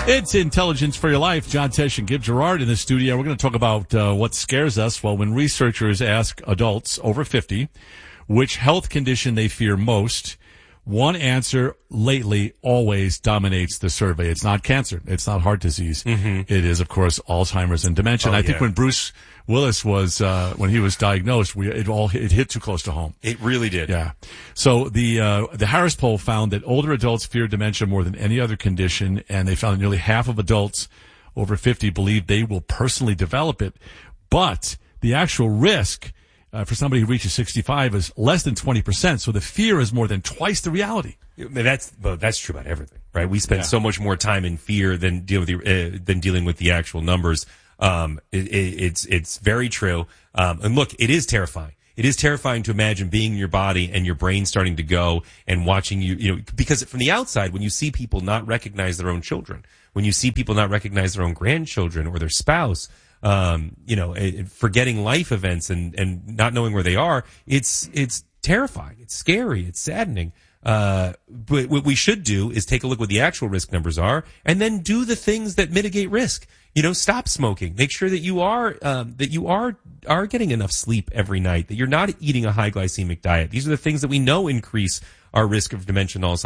It's Intelligence for Your Life. John Tesh and Gib Gerard in the studio. We're going to talk about what scares us. Well, when researchers ask adults over 50 which health condition they fear most, one answer lately always dominates the survey. It's not cancer. It's not heart disease. Mm-hmm. It is, of course, Alzheimer's and dementia. I think when Bruce Willis was, when he was diagnosed, it hit too close to home. It really did. Yeah. So the Harris poll found that older adults fear dementia more than any other condition, and they found that nearly half of adults over 50 believe they will personally develop it. But the actual risk for somebody who reaches 65 is less than 20%. So the fear is more than twice the reality. That's true about everything, right? We spend so much more time in fear than dealing with the actual numbers. It's very true. And look, it is terrifying. It is terrifying to imagine being in your body and your brain starting to go and watching you, because from the outside, when you see people not recognize their own children, when you see people not recognize their own grandchildren or their spouse, forgetting life events and not knowing where they are, it's terrifying. It's scary. It's saddening. But what we should do is take a look what the actual risk numbers are and then do the things that mitigate risk. Stop smoking. Make sure that you are getting enough sleep every night, that you're not eating a high glycemic diet. These are the things that we know increase our risk of dementia and Alzheimer's.